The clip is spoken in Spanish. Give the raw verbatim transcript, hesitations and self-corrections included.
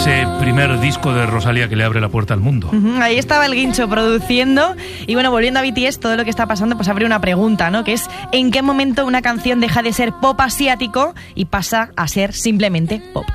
ese primer disco de Rosalía que le abre la puerta al mundo. Uh-huh, ahí estaba el Guincho produciendo. Y bueno, volviendo a B T S, todo lo que está pasando, pues abre una pregunta, ¿no? Que es, ¿en qué momento una canción deja de ser pop asiático y pasa a ser simplemente pop?